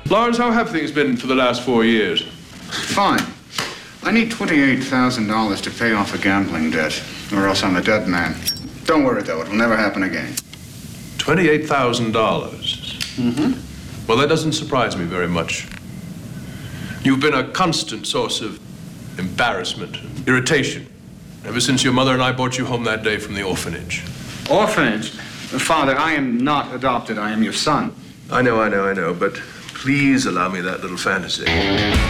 Lawrence, how have things been for the last 4 years? Fine. I need $28,000 to pay off a gambling debt, or else I'm a dead man. Don't worry, though. It'll never happen again. $28,000? Mm-hmm. Well, that doesn't surprise me very much. You've been a constant source of embarrassment and irritation ever since your mother and I brought you home that day from the orphanage. Orphanage? Father, I am not adopted. I am your son. I know, but please allow me that little fantasy.